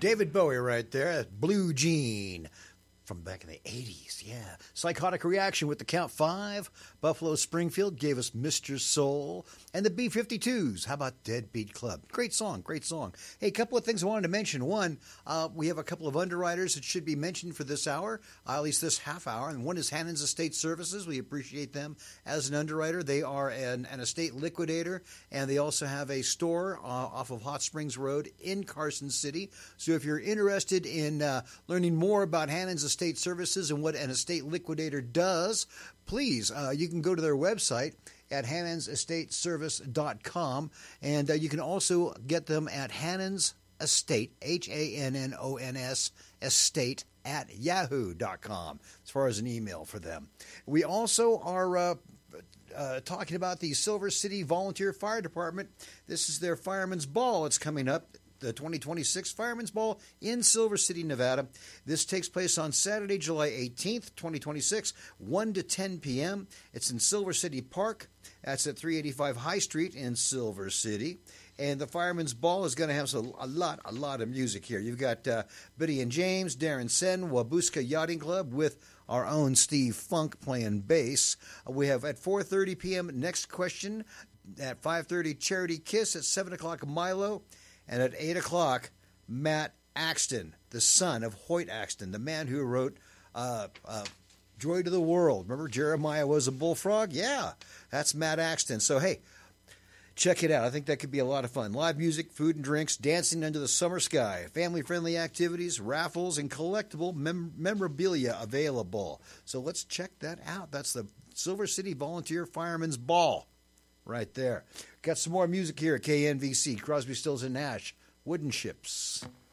David Bowie right there. That's Blue Jean from back in the 80s. Yeah. Psychotic Reaction with the Count 5. Buffalo Springfield gave us Mr. Soul. And the B-52s. How about Deadbeat Club? Great song, great song. Hey, a couple of things I wanted to mention. One, we have a couple of underwriters that should be mentioned for this hour, at least this half hour. And one is Hannon's Estate Services. We appreciate them as an underwriter. They are an estate liquidator, and they also have a store off of Hot Springs Road in Carson City. So if you're interested in learning more about Hannon's Estate Services and what an estate liquidator does, please, you can go to their website at hannonsestateservice.com, and you can also get them at Hannon's Estate, Hannons Estate, at yahoo.com, as far as an email for them. We also are talking about the Silver City Volunteer Fire Department. This is their Fireman's Ball. It's coming up. The 2026 Fireman's Ball in Silver City, Nevada. This takes place on Saturday, July 18th, 2026, 1 to 10 p.m. It's in Silver City Park. That's at 385 High Street in Silver City. And the Fireman's Ball is going to have a lot of music here. You've got Biddy and James, Darren Sen, Wabuska Yachting Club with our own Steve Funk playing bass. We have at 4:30 p.m. Next Question. At 5:30 Charity Kiss. At 7 o'clock Milo. And at 8 o'clock, Matt Axton, the son of Hoyt Axton, the man who wrote Joy to the World. Remember Jeremiah was a bullfrog? Yeah, that's Matt Axton. So, hey, check it out. I think that could be a lot of fun. Live music, food and drinks, dancing under the summer sky, family-friendly activities, raffles, and collectible memorabilia available. So let's check that out. That's the Silver City Volunteer Fireman's Ball. Right there. Got some more music here at KNVC, Crosby, Stills, and Nash, Wooden Ships.